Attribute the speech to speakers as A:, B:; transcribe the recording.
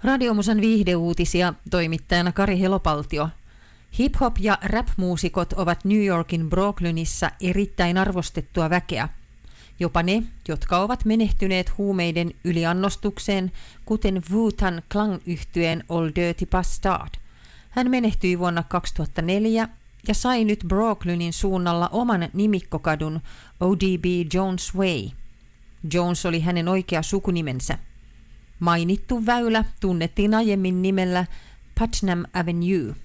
A: Radiomusan viihdeuutisia toimittajana Kari Helopaltio. Hip-hop- ja rap-muusikot ovat New Yorkin Brooklynissa erittäin arvostettua väkeä. Jopa ne, jotka ovat menehtyneet huumeiden yliannostukseen, kuten Wu-Tang Clan-yhtyeen Old Dirty Bastard. Hän menehtyi vuonna 2004 ja sai nyt Brooklynin suunnalla oman nimikkokadun ODB Jones Way. Jones oli hänen oikea sukunimensä. Mainittu väylä tunnettiin aiemmin nimellä Putnam Avenue.